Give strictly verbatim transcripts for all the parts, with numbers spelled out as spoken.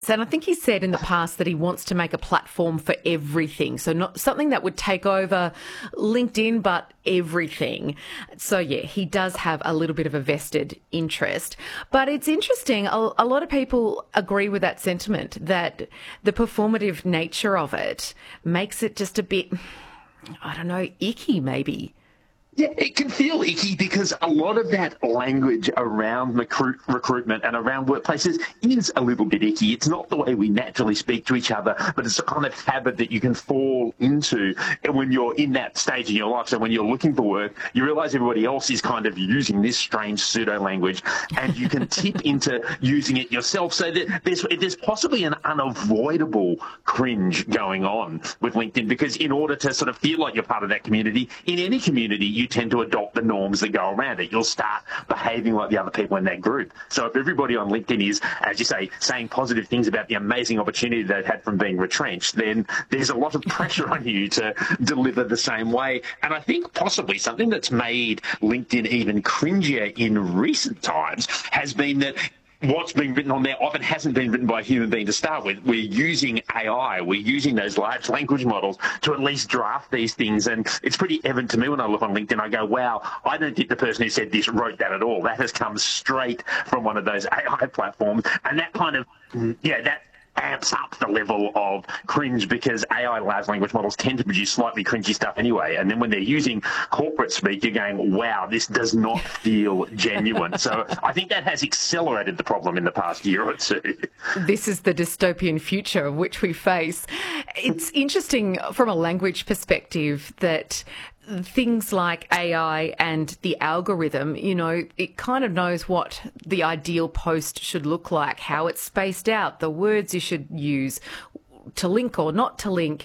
And I think he said in the past that he wants to make a platform for everything. So not something that would take over LinkedIn, but everything. So yeah, he does have a little bit of a vested interest. But it's interesting. A, a lot of people agree with that sentiment that the performative nature of it makes it just a bit, I don't know, icky maybe. Yeah, it can feel icky because a lot of that language around recruit, recruitment and around workplaces is a little bit icky. It's not the way we naturally speak to each other, but it's a kind of habit that you can fall into when you're in that stage in your life. So when you're looking for work, you realise everybody else is kind of using this strange pseudo-language and you can tip into using it yourself. So that there's, there's possibly an unavoidable cringe going on with LinkedIn because in order to sort of feel like you're part of that community, in any community, you tend to adopt the norms that go around it. You'll start behaving like the other people in that group. So if everybody on LinkedIn is, as you say, saying positive things about the amazing opportunity they've had from being retrenched, then there's a lot of pressure on you to deliver the same way. And I think possibly something that's made LinkedIn even cringier in recent times has been that what's being written on there often hasn't been written by a human being to start with. We're using A I, we're using those large language models to at least draft these things. And it's pretty evident to me when I look on LinkedIn, I go, wow, I don't think the person who said this wrote that at all. That has come straight from one of those A I platforms. And that kind of, yeah, that amps up the level of cringe because A I large language models tend to produce slightly cringy stuff anyway. And then when they're using corporate speak, you're going, wow, this does not feel genuine. So I think that has accelerated the problem in the past year or two. This is the dystopian future of which we face. It's interesting from a language perspective that things like A I and the algorithm, you know, it kind of knows what the ideal post should look like, how it's spaced out, the words you should use to link or not to link.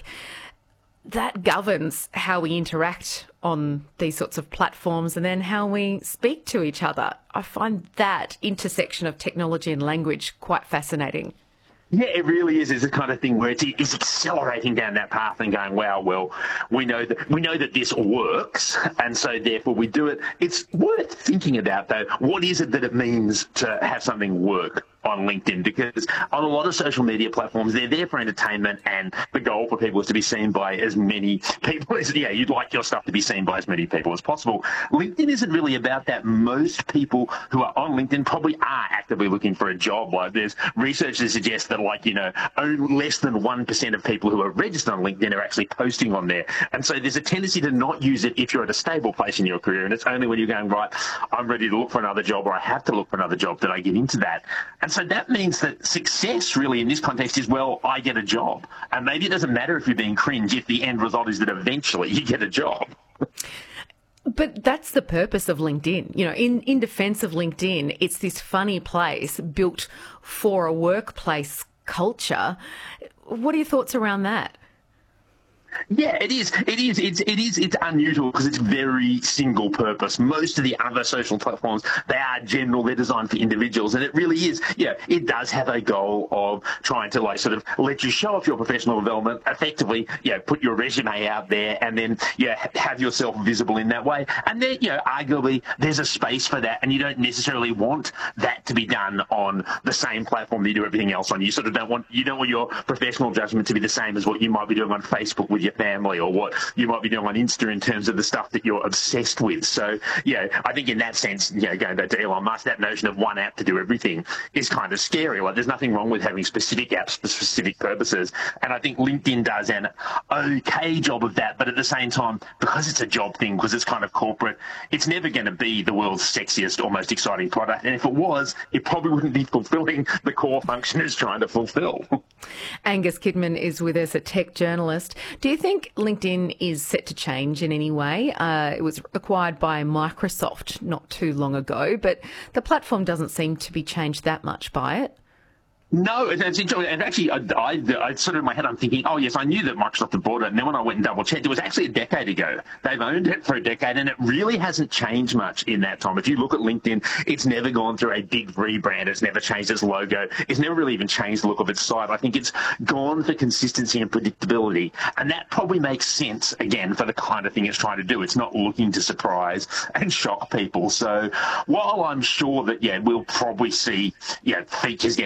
That governs how we interact on these sorts of platforms and then how we speak to each other. I find that intersection of technology and language quite fascinating. Yeah, it really is. It's the kind of thing where it's, it's accelerating down that path and going, wow, well, we know that we know that this works, and so therefore we do it. It's worth thinking about, though, what is it that it means to have something work on LinkedIn? Because on a lot of social media platforms, they're there for entertainment, and the goal for people is to be seen by as many people as, yeah, you'd like your stuff to be seen by as many people as possible. LinkedIn isn't really about that. Most people who are on LinkedIn probably are actively looking for a job. Like, there's research that suggests that, like, you know, only less than one percent of people who are registered on LinkedIn are actually posting on there. And so there's a tendency to not use it if you're at a stable place in your career, and it's only when you're going, right, I'm ready to look for another job or I have to look for another job that I get into that. And so that means that success really in this context is, well, I get a job. And maybe it doesn't matter if you're being cringe if the end result is that eventually you get a job. But that's the purpose of LinkedIn. You know, in, in defense of LinkedIn, it's this funny place built for a workplace culture. What are your thoughts around that? Yeah, it is. It is. It's it is. It's unusual because it's very single purpose. Most of the other social platforms, they are general. They're designed for individuals, and it really is. Yeah, it does have a goal of trying to, like, sort of let you show off your professional development effectively. Yeah, put your resume out there, and then yeah, have yourself visible in that way. And then, you know, arguably there's a space for that, and you don't necessarily want that to be done on the same platform that you do everything else on. You sort of don't want you don't want your professional judgment to be the same as what you might be doing on Facebook with your family, or what you might be doing on Insta in terms of the stuff that you're obsessed with. So, yeah, I think in that sense, you know, going back to Elon Musk, that notion of one app to do everything is kind of scary. Like, there's nothing wrong with having specific apps for specific purposes. And I think LinkedIn does an okay job of that. But at the same time, because it's a job thing, because it's kind of corporate, it's never going to be the world's sexiest or most exciting product. And if it was, it probably wouldn't be fulfilling the core function it's trying to fulfill. Angus Kidman is with us, a tech journalist. Do you think LinkedIn is set to change in any way? Uh, it was acquired by Microsoft not too long ago, but the platform doesn't seem to be changed that much by it. No, it's interesting. And actually, I, I, I sort of in my head, I'm thinking, oh, yes, I knew that Microsoft had bought it. And then when I went and double-checked, it was actually a decade ago. They've owned it for a decade, and it really hasn't changed much in that time. If you look at LinkedIn, it's never gone through a big rebrand. It's never changed its logo. It's never really even changed the look of its site. I think it's gone for consistency and predictability. And that probably makes sense, again, for the kind of thing it's trying to do. It's not looking to surprise and shock people. So while I'm sure that, yeah, we'll probably see, yeah, features getting added on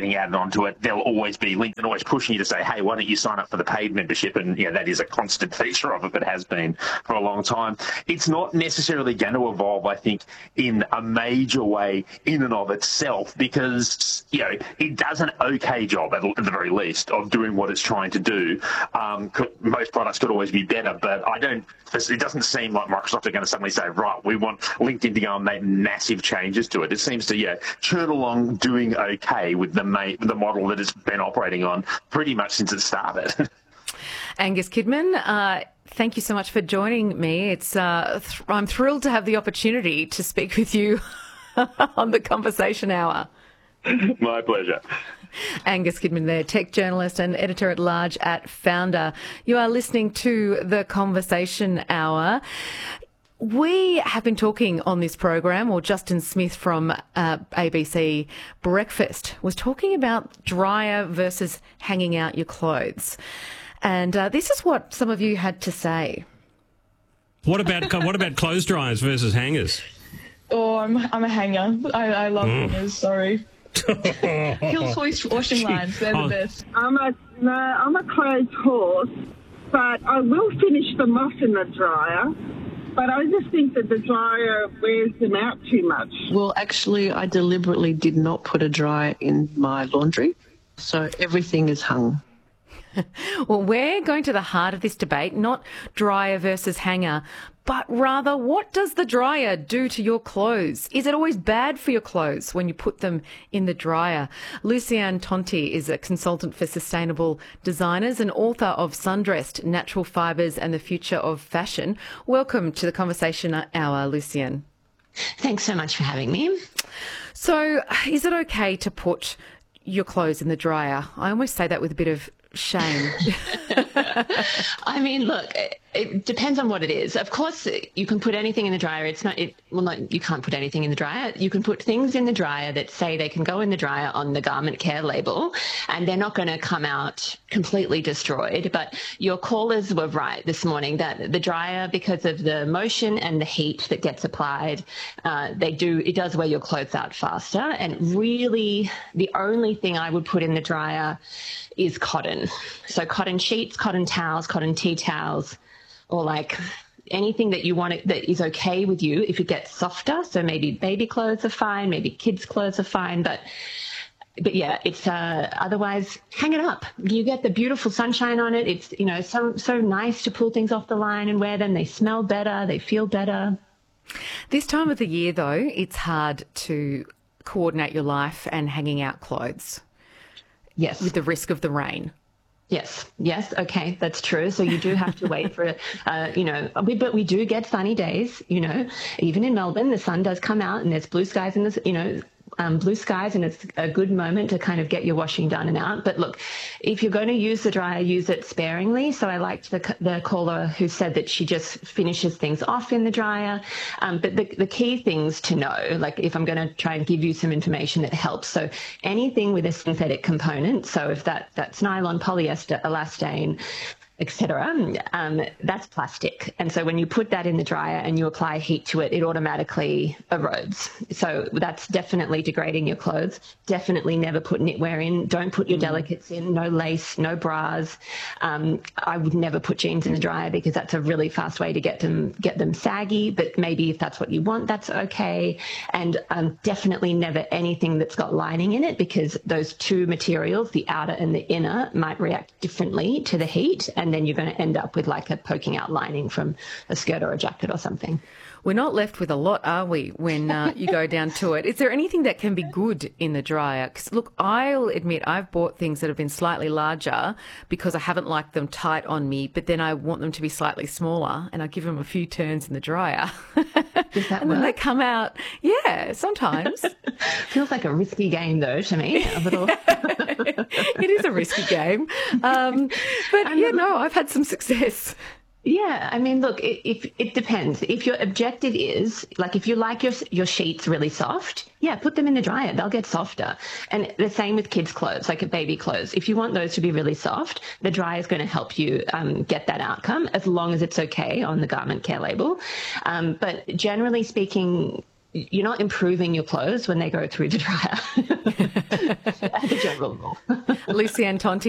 onto it, there'll always be links and always pushing you to say, hey, why don't you sign up for the paid membership? And, you know, that is a constant feature of it that has been for a long time. It's not necessarily going to evolve, I think, in a major way in and of itself, because, you know, it does an okay job, at the very least, of doing what it's trying to do. Um, could, most products could always be better, but I don't, it doesn't seem like Microsoft are going to suddenly say, right, we want LinkedIn to go and make massive changes to it. It seems to, yeah, churn along doing okay with the main, the model that it's been operating on pretty much since it started. Angus Kidman, uh, thank you so much for joining me. It's uh, th- I'm thrilled to have the opportunity to speak with you on the Conversation Hour. My pleasure. Angus Kidman there, tech journalist and editor-at-large at Founder. You are listening to the Conversation Hour. We have been talking on this program, or Justin Smith from uh, A B C Breakfast was talking about dryer versus hanging out your clothes. And uh, this is what some of you had to say. What about what about clothes dryers versus hangers? Oh, I'm I'm a hanger. I, I love Mm. hangers. Sorry. Hills Hoist washing lines. They're Oh. the best. I'm a no, I'm a closed horse, but I will finish them off in the dryer. But I just think that the dryer wears them out too much. Well, actually, I deliberately did not put a dryer in my laundry, so everything is hung. Well, we're going to the heart of this debate, not dryer versus hanger, but rather what does the dryer do to your clothes? Is it always bad for your clothes when you put them in the dryer? Lucianne Tonti is a consultant for sustainable designers and author of Sundressed, Natural Fibres and the Future of Fashion. Welcome to the Conversation Hour, Lucianne. Thanks so much for having me. So is it okay to put your clothes in the dryer? I almost say that with a bit of shame. I mean, look, it, it depends on what it is. Of course, you can put anything in the dryer. It's not, it, well, not, you can't put anything in the dryer. You can put things in the dryer that say they can go in the dryer on the garment care label, and they're not going to come out completely destroyed. But your callers were right this morning that the dryer, because of the motion and the heat that gets applied, uh, they do, it does wear your clothes out faster. And really, the only thing I would put in the dryer is cotton. So cotton sheets, cotton towels, cotton tea towels, or like anything that you want it, that is okay with you if it gets softer. So maybe baby clothes are fine, maybe kids' clothes are fine, but but yeah, it's uh, otherwise hang it up. You get the beautiful sunshine on it. It's, you know, so so nice to pull things off the line and wear them. They smell better, they feel better. This time of the year, though, it's hard to coordinate your life and hanging out clothes. Yes. With the risk of the rain. Yes, yes, okay, that's true. So you do have to wait for, uh, you know, we, but we do get sunny days, you know, even in Melbourne, the sun does come out and there's blue skies in this, you know, um, blue skies, and it's a good moment to kind of get your washing done and out. But look, if you're going to use the dryer, use it sparingly. So I liked the the caller who said that she just finishes things off in the dryer. Um, but the, the key things to know, like if I'm going to try and give you some information that helps. So anything with a synthetic component, so if that that's nylon, polyester, elastane, et cetera, um, that's plastic. And so when you put that in the dryer and you apply heat to it, it automatically erodes. So that's definitely degrading your clothes. Definitely never put knitwear in. Don't put your mm. delicates in. No lace, no bras. Um, I would never put jeans in the dryer because that's a really fast way to get them get them saggy. But maybe if that's what you want, that's okay. And um, definitely never anything that's got lining in it, because those two materials, the outer and the inner, might react differently to the heat. And then you're going to end up with like a poking out lining from a skirt or a jacket or something. We're not left with a lot, are we, when uh, you go down to it? Is there anything that can be good in the dryer? Because, look, I'll admit I've bought things that have been slightly larger because I haven't liked them tight on me, but then I want them to be slightly smaller, and I give them a few turns in the dryer. Does that and work? then they come out. Yeah, sometimes. Feels like a risky game, though, to me. A little. It is a risky game. Um, but, yeah, no, I've had some success. Yeah, I mean, look, it, if, it depends. If your objective is, like, if you like your your sheets really soft, yeah, put them in the dryer. They'll get softer. And the same with kids' clothes, like baby clothes. If you want those to be really soft, the dryer is going to help you um, get that outcome, as long as it's okay on the garment care label. Um, but generally speaking, you're not improving your clothes when they go through the dryer. As a general rule. Lucy Ann Tonti